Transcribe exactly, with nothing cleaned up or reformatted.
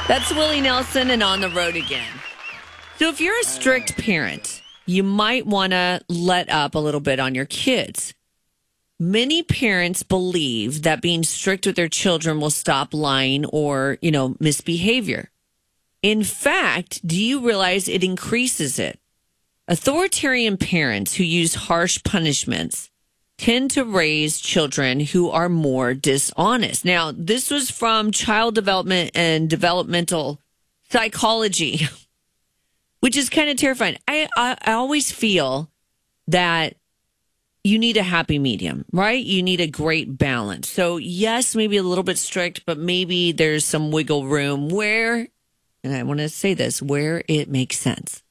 That's Willie Nelson and On the Road Again. So if you're a strict parent, you might want to let up a little bit on your kids. Many parents believe that being strict with their children will stop lying or, you know, misbehavior. In fact, do you realize it increases it? Authoritarian parents who use harsh punishments tend to raise children who are more dishonest. Now, this was from Child Development and Developmental Psychology, which is kind of terrifying. I, I, I always feel that you need a happy medium, right? You need a great balance. So, yes, maybe a little bit strict, but maybe there's some wiggle room where, and I want to say this, where it makes sense.